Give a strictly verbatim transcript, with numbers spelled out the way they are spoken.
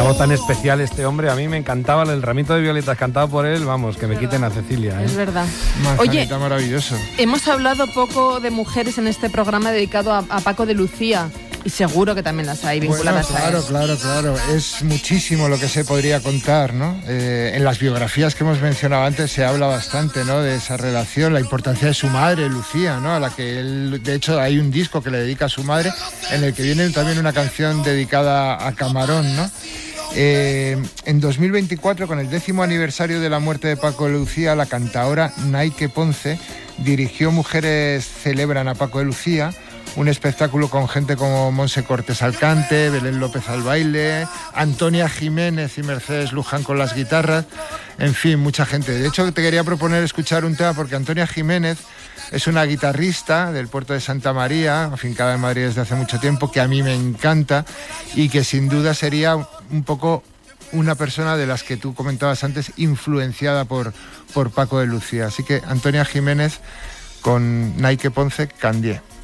voz tan especial este hombre, a mí me encantaba el ramito de violetas cantado por él, vamos, que me quiten a Cecilia. ¿eh? Es verdad. Oye, maravilloso. Hemos hablado poco de mujeres en este programa dedicado a, a Paco de Lucía. Y seguro que también las hay vinculadas bueno, claro, a él. Claro, claro, claro. Es muchísimo lo que se podría contar, ¿no? Eh, en las biografías que hemos mencionado antes se habla bastante, ¿no? De esa relación, la importancia de su madre, Lucía, ¿no? A la que él, de hecho, hay un disco que le dedica a su madre, en el que viene también una canción dedicada a Camarón, ¿no? Eh, en dos mil veinticuatro, con el décimo aniversario de la muerte de Paco de Lucía, la cantaora Naike Ponce dirigió Mujeres celebran a Paco de Lucía, un espectáculo con gente como Monse Cortés Alcante, Belén López al baile, Antonia Jiménez y Mercedes Luján con las guitarras, en fin, mucha gente. De hecho, te quería proponer escuchar un tema porque Antonia Jiménez es una guitarrista del puerto de Santa María, afincada en Madrid desde hace mucho tiempo, que a mí me encanta y que sin duda sería un poco una persona de las que tú comentabas antes, influenciada por, por Paco de Lucía. Así que Antonia Jiménez con Naike Ponce, Candié.